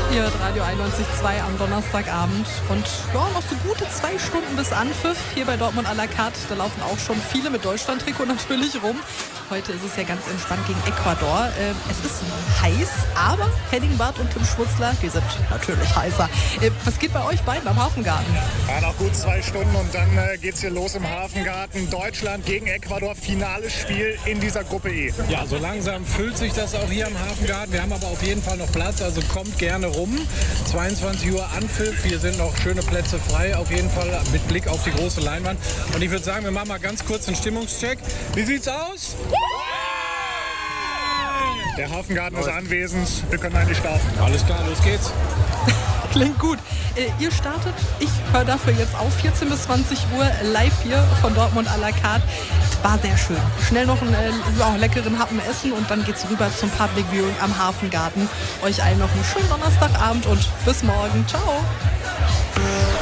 Ihr hört Radio 91.2 am Donnerstagabend und ja, noch so gute 2 Stunden bis Anpfiff hier bei Dortmund à la carte. Da laufen auch schon viele mit Deutschland-Trikot natürlich rum. Heute ist es ja ganz entspannt gegen Ecuador. Es ist heiß, aber Henning Barth und Tim Schmutzler, die sind natürlich heißer. Was geht bei euch beiden am Hafengarten? Ja, noch gut 2 Stunden und dann geht's hier los im Hafengarten. Deutschland gegen Ecuador, finales Spiel in dieser Gruppe E. Ja, so langsam füllt sich das auch hier am Hafengarten. Wir haben aber auf jeden Fall noch Platz, also kommt gerne rum. 22 Uhr Anpfiff, hier sind noch schöne Plätze frei, auf jeden Fall mit Blick auf die große Leinwand. Und ich würde sagen, wir machen mal ganz kurz einen Stimmungscheck. Wie sieht's aus? Der Hafengarten ist anwesend, wir können eigentlich starten. Alles klar, los geht's. Klingt gut. Ihr startet, ich höre dafür jetzt auf, 14 bis 20 Uhr live hier von Dortmund à la carte. War sehr schön. Schnell noch einen leckeren Happen essen und dann geht's rüber zum Public Viewing am Hafengarten. Euch allen noch einen schönen Donnerstagabend und bis morgen. Ciao.